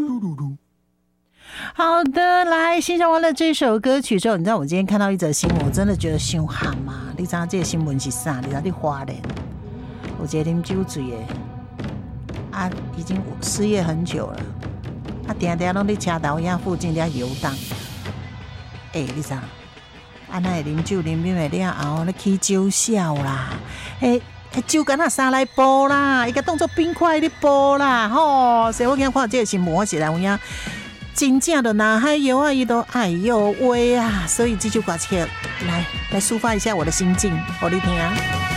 好的，来欣赏完了这首歌曲之后，你知道我今天看到一则新闻，我真的觉得伤寒嘛。你知道这个新闻是啥？你知道你花莲有一个啉酒醉的啊，已经失业很久了，啊，定定拢在车头影附近在游荡。你知道？啊，那会啉酒啉了后，咧起酒痟啦，酒干那三来煲啦，伊个当作冰块咧煲啦，吼！所以我今看这个新闻，我是来有影。真正的哪还有啊，伊都哎呦喂啊！所以这首歌曲来抒发一下我的心境，给你听。